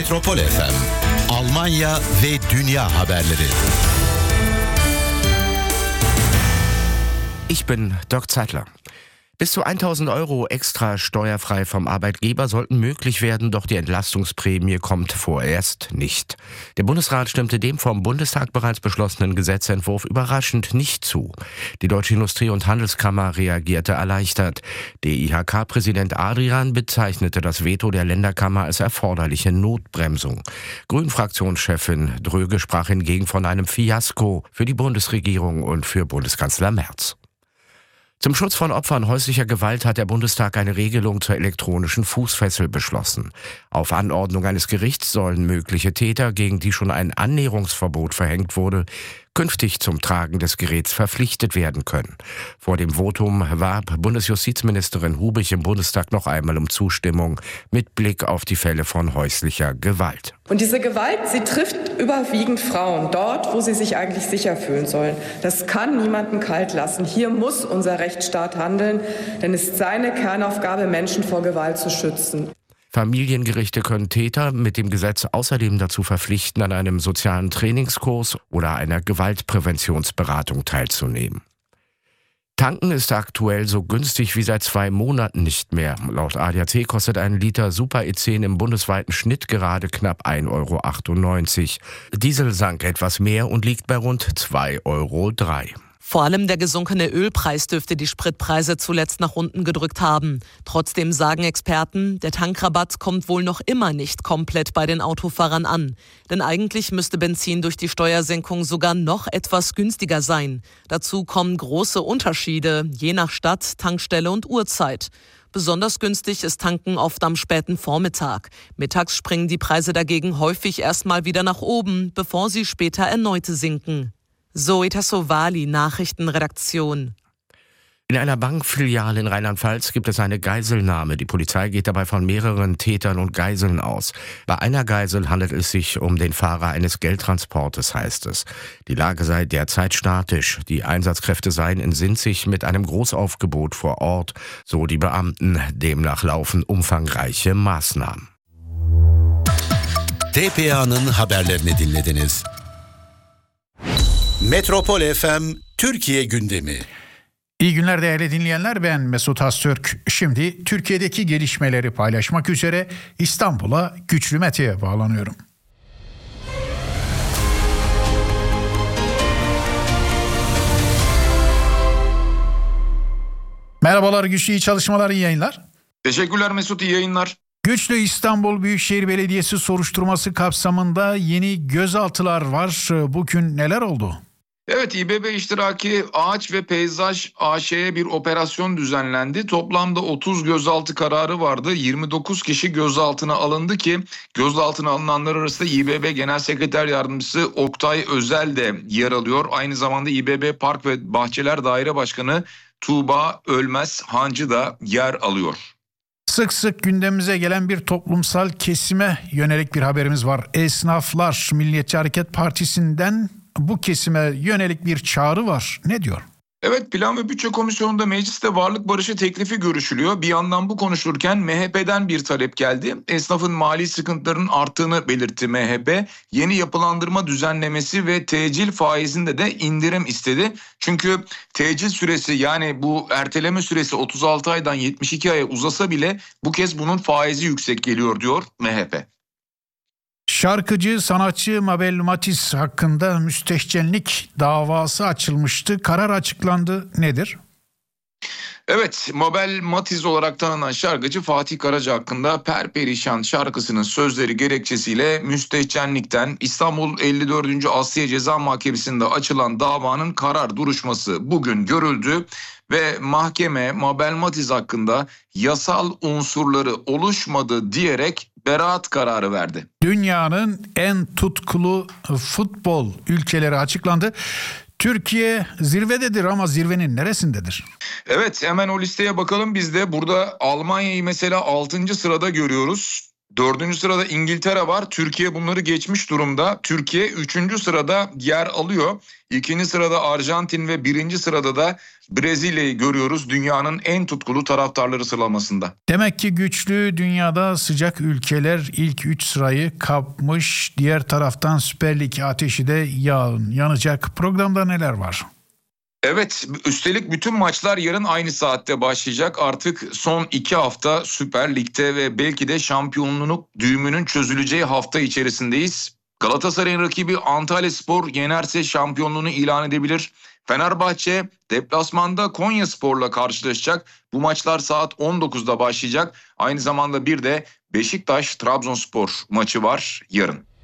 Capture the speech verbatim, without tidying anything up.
Metropol F M, Almanya ve dünya haberleri. Ich bin Dirk Zeitler. Bis zu tausend Euro extra steuerfrei vom Arbeitgeber sollten möglich werden, doch die Entlastungsprämie kommt vorerst nicht. Der Bundesrat stimmte dem vom Bundestag bereits beschlossenen Gesetzentwurf überraschend nicht zu. Die Deutsche Industrie- und Handelskammer reagierte erleichtert. D I H K-Präsident Adrian bezeichnete das Veto der Länderkammer als erforderliche Notbremsung. Grünen-Fraktionschefin Dröge sprach hingegen von einem Fiasko für die Bundesregierung und für Bundeskanzler Merz. Zum Schutz von Opfern häuslicher Gewalt hat der Bundestag eine Regelung zur elektronischen Fußfessel beschlossen. Auf Anordnung eines Gerichts sollen mögliche Täter, gegen die schon ein Annäherungsverbot verhängt wurde, künftig zum Tragen des Geräts verpflichtet werden können. Vor dem Votum warb Bundesjustizministerin Hubich im Bundestag noch einmal um Zustimmung mit Blick auf die Fälle von häuslicher Gewalt. Und diese Gewalt, sie trifft überwiegend Frauen, dort, wo sie sich eigentlich sicher fühlen sollen. Das kann niemanden kalt lassen. Hier muss unser Rechtsstaat handeln, denn es ist seine Kernaufgabe, Menschen vor Gewalt zu schützen. Familiengerichte können Täter mit dem Gesetz außerdem dazu verpflichten, an einem sozialen Trainingskurs oder einer Gewaltpräventionsberatung teilzunehmen. Tanken ist aktuell so günstig wie seit zwei Monaten nicht mehr. Laut A D A C kostet ein Liter Super E zehn im bundesweiten Schnitt gerade knapp ein Euro achtundneunzig. Diesel sank etwas mehr und liegt bei rund zwei Euro drei. Vor allem der gesunkene Ölpreis dürfte die Spritpreise zuletzt nach unten gedrückt haben. Trotzdem sagen Experten, der Tankrabatt kommt wohl noch immer nicht komplett bei den Autofahrern an. Denn eigentlich müsste Benzin durch die Steuersenkung sogar noch etwas günstiger sein. Dazu kommen große Unterschiede, je nach Stadt, Tankstelle und Uhrzeit. Besonders günstig ist Tanken oft am späten Vormittag. Mittags springen die Preise dagegen häufig erstmal wieder nach oben, bevor sie später erneut sinken. Zoe Tassovali, Nachrichtenredaktion. In einer Bankfiliale in Rheinland-Pfalz gibt es eine Geiselnahme. Die Polizei geht dabei von mehreren Tätern und Geiseln aus. Bei einer Geisel handelt es sich um den Fahrer eines Geldtransportes, heißt es. Die Lage sei derzeit statisch. Die Einsatzkräfte seien in Sinzig mit einem Großaufgebot vor Ort, so die Beamten. Demnach laufen umfangreiche Maßnahmen. T P A'nın haberlerini dinlediniz. Metropol F M Türkiye gündemi. İyi günler değerli dinleyenler, ben Mesut Astürk. Şimdi Türkiye'deki gelişmeleri paylaşmak üzere İstanbul'a Güçlü Mete'ye bağlanıyorum. Merhabalar Güçlü, iyi çalışmalar, iyi yayınlar. Teşekkürler Mesut, iyi yayınlar. Güçlü, İstanbul Büyükşehir Belediyesi soruşturması kapsamında yeni gözaltılar var. Bugün neler oldu? Evet, İBB iştiraki Ağaç ve Peyzaj A Ş'ye bir operasyon düzenlendi. Toplamda otuz gözaltı kararı vardı. yirmi dokuz kişi gözaltına alındı ki gözaltına alınanlar arasında İBB Genel Sekreter Yardımcısı Oktay Özel de yer alıyor. Aynı zamanda İBB Park ve Bahçeler Daire Başkanı Tuğba Ölmez Hancı da yer alıyor. Sık sık gündemimize gelen bir toplumsal kesime yönelik bir haberimiz var. Esnaflar, Milliyetçi Hareket Partisi'nden bu kesime yönelik bir çağrı var. Ne diyor? Evet, Plan ve Bütçe Komisyonu'nda mecliste varlık barışı teklifi görüşülüyor. Bir yandan bu konuşulurken M H P'den bir talep geldi. Esnafın mali sıkıntılarının arttığını belirtti M H P. Yeni yapılandırma düzenlemesi ve tecil faizinde de indirim istedi. Çünkü tecil süresi, yani bu erteleme süresi otuz altı aydan yetmiş iki aya uzasa bile bu kez bunun faizi yüksek geliyor diyor M H P. Şarkıcı, sanatçı Mabel Matiz hakkında müstehcenlik davası açılmıştı. Karar açıklandı. Nedir? Evet, Mabel Matiz olarak tanınan şarkıcı Fatih Karaca hakkında Perperişan şarkısının sözleri gerekçesiyle müstehcenlikten İstanbul elli dördüncü Asliye Ceza Mahkemesi'nde açılan davanın karar duruşması bugün görüldü. Ve mahkeme Mabel Matiz hakkında yasal unsurları oluşmadı diyerek beraat kararı verdi. Dünyanın en tutkulu futbol ülkeleri açıklandı. Türkiye zirvededir ama zirvenin neresindedir? Evet, hemen o listeye bakalım biz de. Burada Almanya'yı mesela altıncı sırada görüyoruz. Dördüncü sırada İngiltere var. Türkiye bunları geçmiş durumda. Türkiye üçüncü sırada yer alıyor. İkinci sırada Arjantin ve birinci sırada da Brezilya'yı görüyoruz dünyanın en tutkulu taraftarları sıralamasında. Demek ki güçlü dünyada sıcak ülkeler ilk üç sırayı kapmış. Diğer taraftan Süper Lig ateşi de yan, yanacak. Programda neler var? Evet, üstelik bütün maçlar yarın aynı saatte başlayacak. Artık son iki hafta Süper Lig'de ve belki de şampiyonluk düğümünün çözüleceği hafta içerisindeyiz. Galatasaray'ın rakibi Antalyaspor yenerse şampiyonluğunu ilan edebilir. Fenerbahçe deplasmanda Konyaspor'la karşılaşacak. Bu maçlar saat on dokuzda başlayacak. Aynı zamanda bir de Beşiktaş-Trabzonspor maçı var yarın.